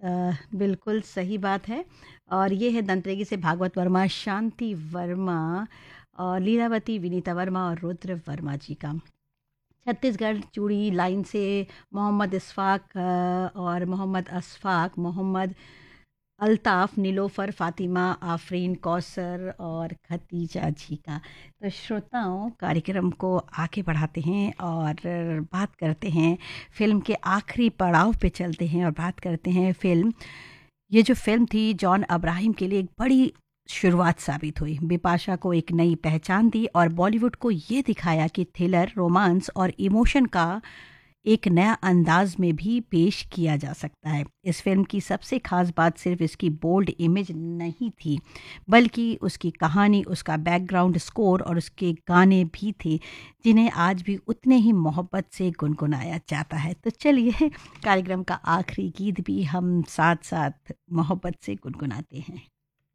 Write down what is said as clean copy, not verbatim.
बिल्कुल सही बात है। और ये है दंतरेगी से भागवत वर्मा, शांति वर्मा और लीलावती, विनीता वर्मा और रुद्र वर्मा जी का। छत्तीसगढ़ चूड़ी लाइन से मोहम्मद इस्फाक और मोहम्मद अशफाक, मोहम्मद अल्ताफ़, नीलोफ़र, फ़ातिमा, आफ़रीन, कौसर और खतीजा जी का। तो श्रोताओं, कार्यक्रम को आगे बढ़ाते हैं और बात करते हैं, फ़िल्म के आखिरी पड़ाव पे चलते हैं और बात करते हैं फ़िल्म, ये जो फ़िल्म थी जॉन अब्राहम के लिए एक बड़ी शुरुआत साबित हुई। बिपाशा को एक नई पहचान दी और बॉलीवुड को ये दिखाया कि थ्रिलर, रोमांस और इमोशन का एक नया अंदाज में भी पेश किया जा सकता है। इस फिल्म की सबसे खास बात सिर्फ इसकी बोल्ड इमेज नहीं थी, बल्कि उसकी कहानी, उसका बैकग्राउंड स्कोर और उसके गाने भी थे, जिन्हें आज भी उतने ही मोहब्बत से गुनगुनाया जाता है। तो चलिए, कार्यक्रम का आखिरी गीत भी हम साथ साथ मोहब्बत से गुनगुनाते हैं।